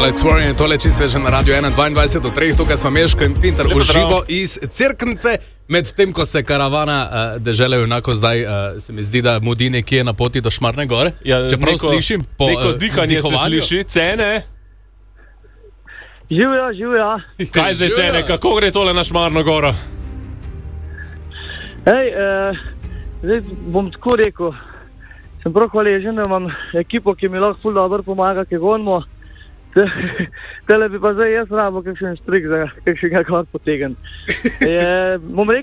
Alex Warren je tole čisto že na Radio 1, 22 do 3, tukaj smo Meško in Pinter uživo iz Cerknice, medtem ko se karavana dežele enako zdaj, se mi zdi, da mudi nekje na poti do Šmarne gore. Ja, čeprav slišim po neko dihanje se sliši, cene. Živja. Kaj zdaj cene, kako gre tole na Šmarno goro? Zdaj bom tako rekel, sem prav hvaležen, da imam ekipo, ki mi lahko ful dobro pomaga, ki gonimo. Tele bi pa zdaj jaz rabo kakšen strik za kakšnega kar potegn. Bom rekel,